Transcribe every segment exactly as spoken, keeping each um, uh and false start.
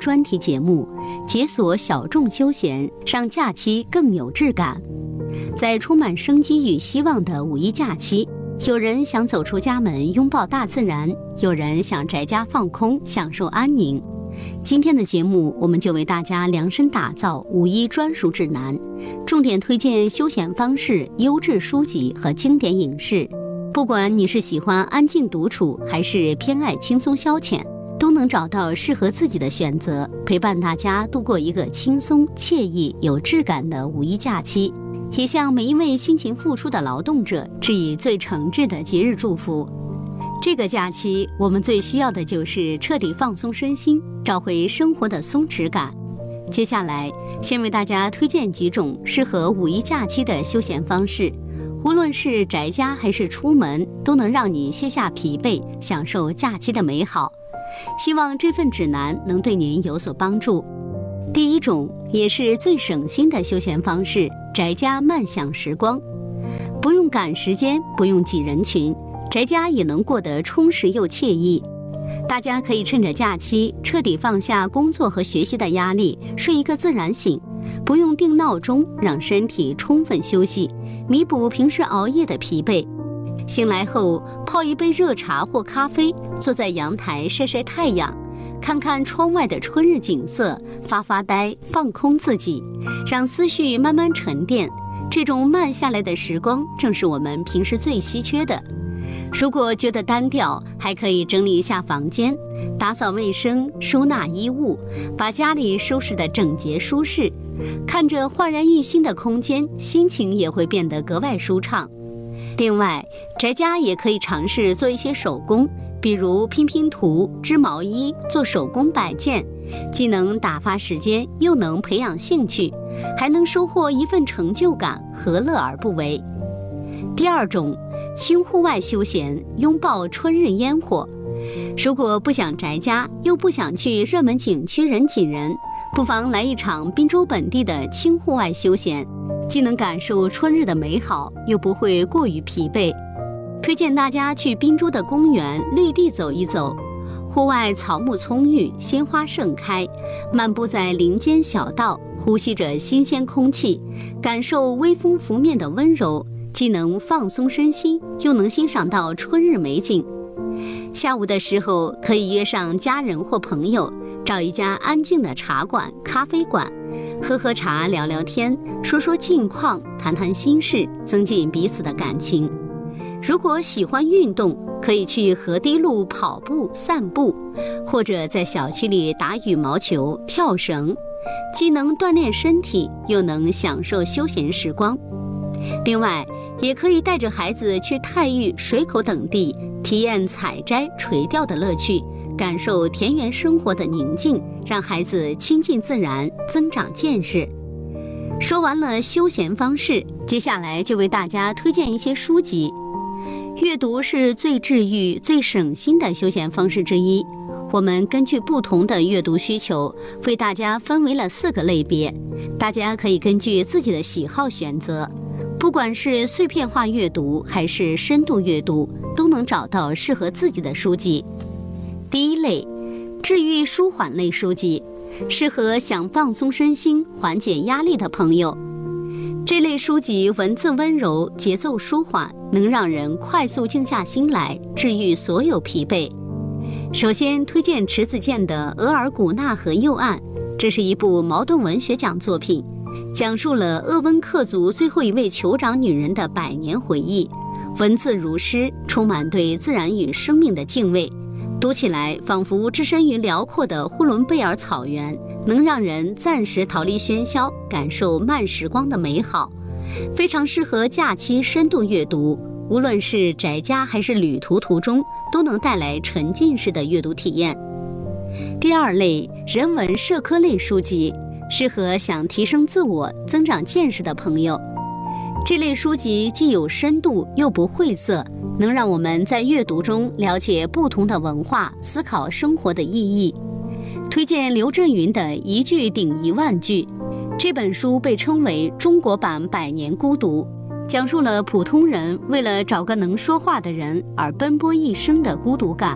专题节目，解锁小众休闲，让假期更有质感。在充满生机与希望的五一假期，有人想走出家门拥抱大自然，有人想宅家放空享受安宁。今天的节目，我们就为大家量身打造五一专属指南，重点推荐休闲方式、优质书籍和经典影视。不管你是喜欢安静独处，还是偏爱轻松消遣，都能找到适合自己的选择，陪伴大家度过一个轻松、惬意、有质感的五一假期。也向每一位辛勤付出的劳动者致以最诚挚的节日祝福。这个假期，我们最需要的就是彻底放松身心，找回生活的松弛感。接下来，先为大家推荐几种适合五一假期的休闲方式，无论是宅家还是出门，都能让你卸下疲惫，享受假期的美好。希望这份指南能对您有所帮助。第一种，也是最省心的休闲方式，宅家慢享时光。不用赶时间，不用挤人群，宅家也能过得充实又惬意。大家可以趁着假期彻底放下工作和学习的压力，睡一个自然醒，不用定闹钟，让身体充分休息，弥补平时熬夜的疲惫。醒来后，泡一杯热茶或咖啡，坐在阳台晒晒太阳，看看窗外的春日景色，发发呆，放空自己，让思绪慢慢沉淀。这种慢下来的时光，正是我们平时最稀缺的。如果觉得单调，还可以整理一下房间，打扫卫生，收纳衣物，把家里收拾得整洁舒适。看着焕然一新的空间，心情也会变得格外舒畅。另外，宅家也可以尝试做一些手工，比如拼拼图、织毛衣、做手工摆件，既能打发时间，又能培养兴趣，还能收获一份成就感，何乐而不为？第二种，轻户外休闲，拥抱春日烟火。如果不想宅家，又不想去热门景区人挤人，不妨来一场滨州本地的轻户外休闲，既能感受春日的美好，又不会过于疲惫。推荐大家去滨州的公园绿地走一走，户外草木葱郁，鲜花盛开，漫步在林间小道，呼吸着新鲜空气，感受微风拂面的温柔，既能放松身心，又能欣赏到春日美景。下午的时候，可以约上家人或朋友，找一家安静的茶馆、咖啡馆，喝喝茶，聊聊天，说说近况，谈谈心事，增进彼此的感情。如果喜欢运动，可以去河堤路跑步、散步，或者在小区里打羽毛球、跳绳，既能锻炼身体，又能享受休闲时光。另外，也可以带着孩子去太育、水口等地，体验采摘、垂钓的乐趣，感受田园生活的宁静，让孩子亲近自然，增长见识。说完了休闲方式，接下来就为大家推荐一些书籍。阅读是最治愈、最省心的休闲方式之一。我们根据不同的阅读需求，为大家分为了四个类别，大家可以根据自己的喜好选择。不管是碎片化阅读还是深度阅读，都能找到适合自己的书籍。第一类，治愈舒缓类书籍，适合想放松身心、缓解压力的朋友。这类书籍文字温柔，节奏舒缓，能让人快速静下心来，治愈所有疲惫。首先推荐迟子建的《额尔古纳河右岸》，这是一部茅盾文学奖作品，讲述了鄂温克族最后一位酋长女人的百年回忆，文字如诗，充满对自然与生命的敬畏，读起来仿佛置身于辽阔的呼伦贝尔草原，能让人暂时逃离喧嚣，感受慢时光的美好，非常适合假期深度阅读，无论是宅家还是旅途途中，都能带来沉浸式的阅读体验。第二类，人文社科类书籍，适合想提升自我、增长见识的朋友。这类书籍既有深度又不晦涩，能让我们在阅读中了解不同的文化，思考生活的意义。推荐刘震云的《一句顶一万句》，这本书被称为中国版《百年孤独》，讲述了普通人为了找个能说话的人而奔波一生的孤独感。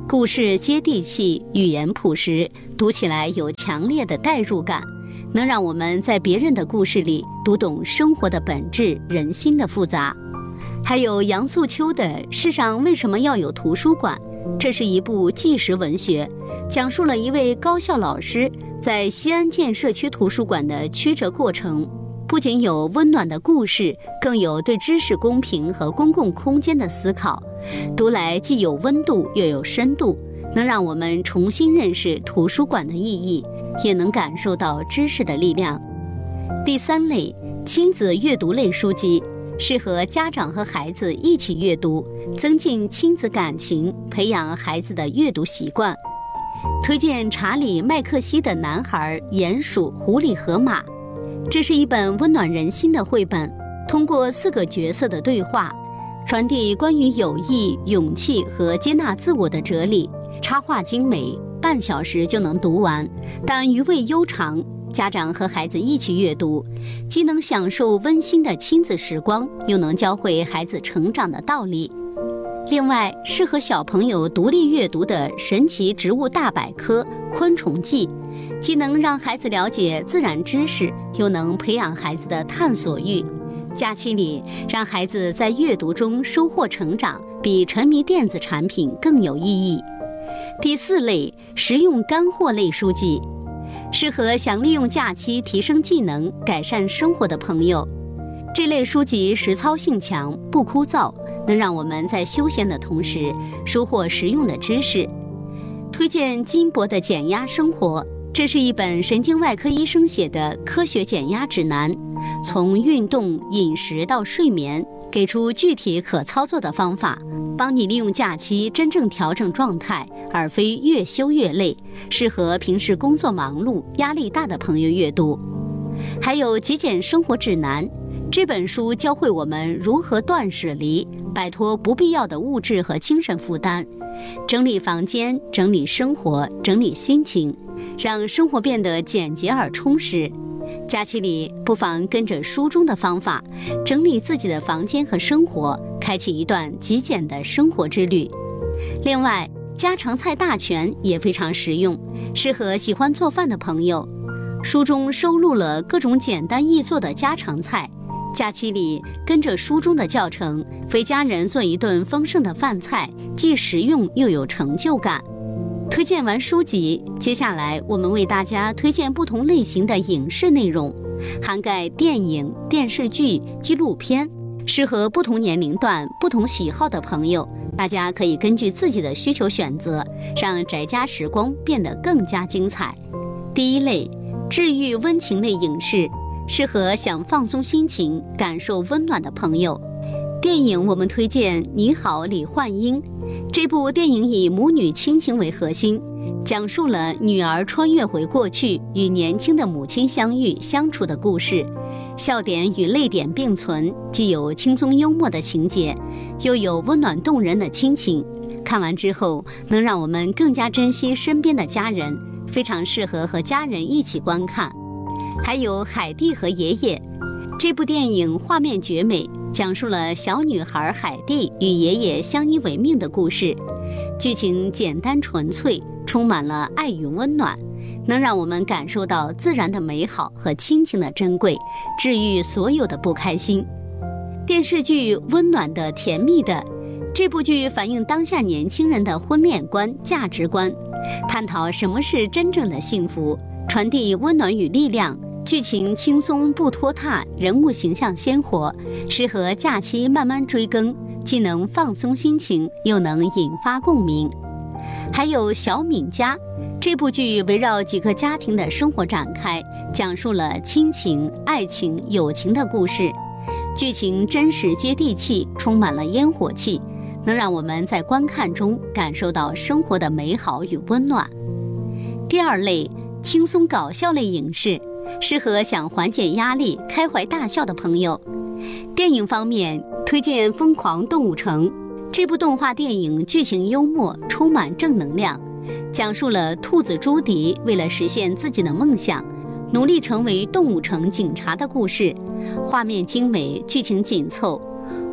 故事接地气，语言朴实，读起来有强烈的代入感，能让我们在别人的故事里读懂生活的本质、人心的复杂。还有杨素秋的《世上为什么要有图书馆》，这是一部纪实文学，讲述了一位高校老师在西安建社区图书馆的曲折过程，不仅有温暖的故事，更有对知识公平和公共空间的思考，读来既有温度又有深度，能让我们重新认识图书馆的意义，也能感受到知识的力量。第三类，亲子阅读类书籍，适合家长和孩子一起阅读，增进亲子感情，培养孩子的阅读习惯。推荐查理·麦克西的《男孩、鼹鼠、狐狸和马》，这是一本温暖人心的绘本，通过四个角色的对话，传递关于友谊、勇气和接纳自我的哲理。插画精美，半小时就能读完，但余味悠长。家长和孩子一起阅读，既能享受温馨的亲子时光，又能教会孩子成长的道理。另外，适合小朋友独立阅读的《神奇植物大百科》《昆虫记》，既能让孩子了解自然知识，又能培养孩子的探索欲。假期里，让孩子在阅读中收获成长，比沉迷电子产品更有意义。第四类，实用干货类书籍，适合想利用假期提升技能、改善生活的朋友。这类书籍实操性强，不枯燥，能让我们在休闲的同时收获实用的知识。推荐金博的《减压生活》，这是一本神经外科医生写的科学减压指南，从运动、饮食到睡眠，给出具体可操作的方法，帮你利用假期真正调整状态，而非越休越累，适合平时工作忙碌、压力大的朋友阅读。还有极简生活指南，这本书教会我们如何断舍离，摆脱不必要的物质和精神负担，整理房间，整理生活，整理心情，让生活变得简洁而充实。假期里不妨跟着书中的方法，整理自己的房间和生活，开启一段极简的生活之旅。另外，家常菜大全也非常实用，适合喜欢做饭的朋友。书中收录了各种简单易做的家常菜，假期里跟着书中的教程，为家人做一顿丰盛的饭菜，既实用又有成就感。推荐完书籍，接下来我们为大家推荐不同类型的影视内容，涵盖电影、电视剧、纪录片，适合不同年龄段、不同喜好的朋友，大家可以根据自己的需求选择，让宅家时光变得更加精彩。第一类，治愈温情类影视，适合想放松心情、感受温暖的朋友。电影我们推荐《你好，李焕英》。这部电影以母女亲情为核心，讲述了女儿穿越回过去，与年轻的母亲相遇相处的故事，笑点与泪点并存，既有轻松幽默的情节，又有温暖动人的亲情。看完之后，能让我们更加珍惜身边的家人，非常适合和家人一起观看。还有《海蒂和爷爷》，这部电影画面绝美，讲述了小女孩海蒂与爷爷相依为命的故事，剧情简单纯粹，充满了爱与温暖，能让我们感受到自然的美好和亲情的珍贵，治愈所有的不开心。电视剧《温暖的甜蜜的》，这部剧反映当下年轻人的婚恋观、价值观，探讨什么是真正的幸福，传递温暖与力量。剧情轻松不拖沓，人物形象鲜活，适合假期慢慢追更，既能放松心情，又能引发共鸣。还有《小敏家》，这部剧围绕几个家庭的生活展开，讲述了亲情、爱情、友情的故事，剧情真实接地气，充满了烟火气，能让我们在观看中感受到生活的美好与温暖。第二类，轻松搞笑类影视，适合想缓解压力、开怀大笑的朋友。电影方面，推荐《疯狂动物城》。这部动画电影剧情幽默，充满正能量，讲述了兔子朱迪为了实现自己的梦想，努力成为动物城警察的故事。画面精美，剧情紧凑。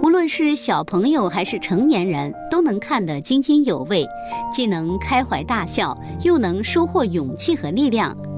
无论是小朋友还是成年人，都能看得津津有味，既能开怀大笑，又能收获勇气和力量。